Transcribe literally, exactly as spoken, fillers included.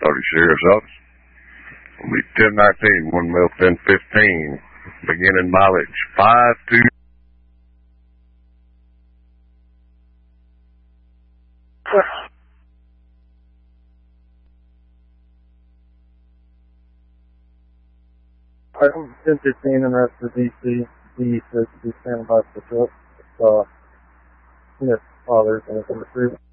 Authority Sheriff's Office. It'll be ten nineteen, one mil ten fifteen, beginning mileage five two. Item ten fifteen in rest for D C. D says to be standing by for the truck. Uh, yes, fathers and it's number three.